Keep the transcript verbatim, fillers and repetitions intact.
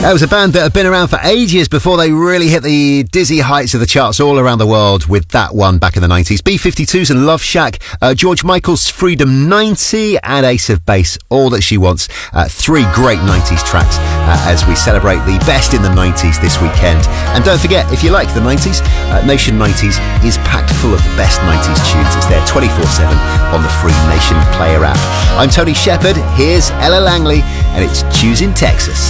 That was a band that had been around for ages before they really hit the dizzy heights of the charts all around the world with that one back in the nineties. B fifty-twos and Love Shack, uh, George Michael's Freedom ninety and Ace of Base, All That She Wants. Uh, three great nineties tracks uh, as we celebrate the best in the nineties this weekend. And don't forget, if you like the nineties, uh, Nation nineties is packed full of the best nineties tunes. It's there twenty-four seven on the free Nation Player app. I'm Tony Shepherd, here's Ella Langley, and it's Choosing Texas.